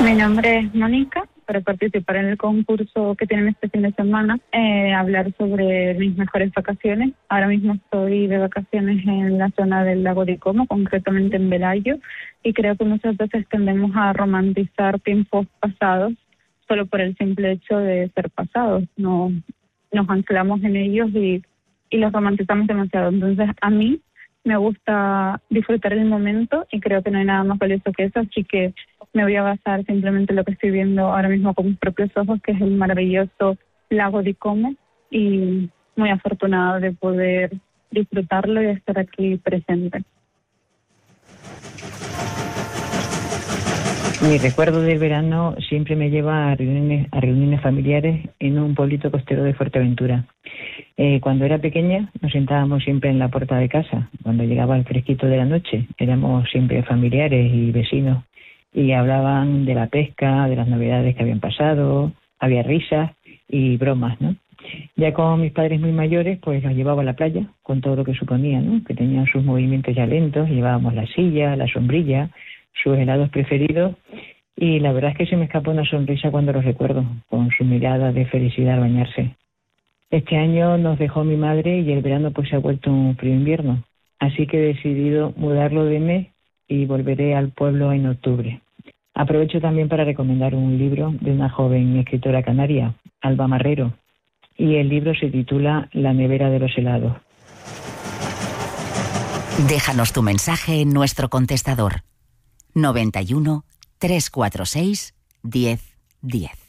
Mi nombre es Mónica, para participar en el concurso que tienen este fin de semana, hablar sobre mis mejores vacaciones. Ahora mismo estoy de vacaciones en la zona del lago de Como, concretamente en Velayo, y creo que muchas veces tendemos a romantizar tiempos pasados solo por el simple hecho de ser pasados. No nos anclamos en ellos y los romantizamos demasiado. Entonces, a mí me gusta disfrutar el momento y creo que no hay nada más valioso que eso, así que me voy a basar simplemente en lo que estoy viendo ahora mismo con mis propios ojos, que es el maravilloso lago de Como, y muy afortunada de poder disfrutarlo y estar aquí presente. Mi recuerdo del verano siempre me lleva a reuniones familiares en un pueblito costero de Fuerteventura. Cuando era pequeña nos sentábamos siempre en la puerta de casa. Cuando llegaba el fresquito de la noche éramos siempre familiares y vecinos y hablaban de la pesca, de las novedades que habían pasado, había risas y bromas, ¿no? Ya con mis padres muy mayores, pues los llevaba a la playa con todo lo que suponía, ¿no? Que tenían sus movimientos ya lentos, llevábamos la silla, la sombrilla, sus helados preferidos, y la verdad es que se me escapó una sonrisa cuando los recuerdo, con su mirada de felicidad al bañarse. Este año nos dejó mi madre y el verano pues se ha vuelto un frío invierno, así que he decidido mudarlo de mes y volveré al pueblo en octubre. Aprovecho también para recomendar un libro de una joven escritora canaria, Alba Marrero, y el libro se titula La nevera de los helados. Déjanos tu mensaje en nuestro contestador 91 346 10 10.